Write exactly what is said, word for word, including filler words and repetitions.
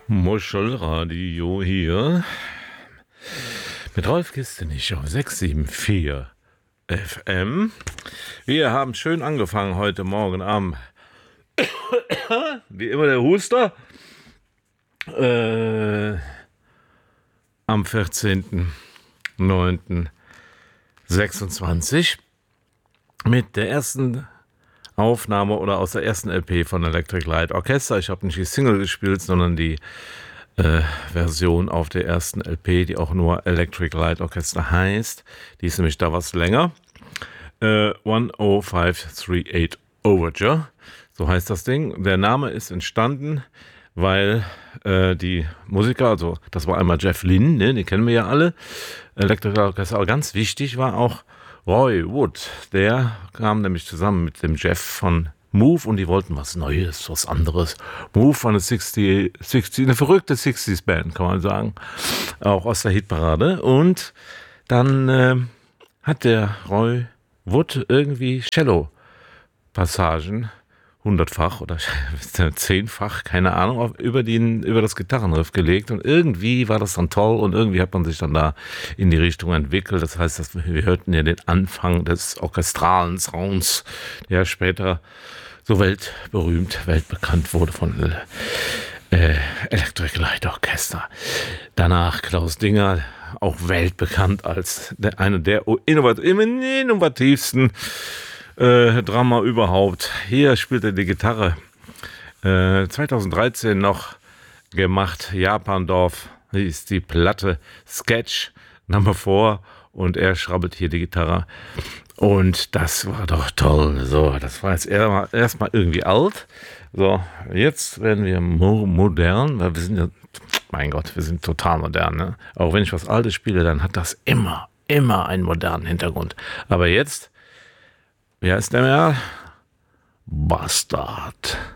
Muschelradio hier mit Rolf Kistenich auf sechs sieben vier F M. Wir haben schön angefangen heute Morgen am wie immer der Huster äh, am vierzehnten neunten sechsundzwanzig mit der ersten Aufnahme oder aus der ersten L P von Electric Light Orchestra. Ich habe nicht die Single gespielt, sondern die äh, Version auf der ersten L P, die auch nur Electric Light Orchestra heißt. Die ist nämlich da was länger. Äh, one oh five three eight Overture, so heißt das Ding. Der Name ist entstanden, weil äh, die Musiker, also das war einmal Jeff Lynne, ne, den kennen wir ja alle, Electric Light Orchestra, aber ganz wichtig war auch Roy Wood, der kam nämlich zusammen mit dem Jeff von Move und die wollten was Neues, was anderes. Move war eine sechzig, sechzig, eine verrückte sechziger-Band, kann man sagen, auch aus der Hitparade. Und dann äh, hat der Roy Wood irgendwie Cello-Passagen, hundertfach oder zehnfach, keine Ahnung, auf, über, den, über das Gitarrenriff gelegt und irgendwie war das dann toll und irgendwie hat man sich dann da in die Richtung entwickelt. Das heißt, dass wir, wir hörten ja den Anfang des orchestralen Sounds, der später so weltberühmt, weltbekannt wurde von äh, Electric Light Orchestra. Danach Klaus Dinger, auch weltbekannt als der, eine der innovat- innovativsten Äh, Drama überhaupt. Hier spielt er die Gitarre. Äh, zweitausenddreizehn noch gemacht. Japandorf ist die Platte Sketch Nummer vier und er schrabbelt hier die Gitarre. Und das war doch toll. So, das war jetzt erstmal irgendwie alt. So, jetzt werden wir mo- modern, weil wir sind ja, mein Gott, wir sind total modern. Ne? Auch wenn ich was Altes spiele, dann hat das immer, immer einen modernen Hintergrund. Aber jetzt, wie heißt der mehr? Bastard.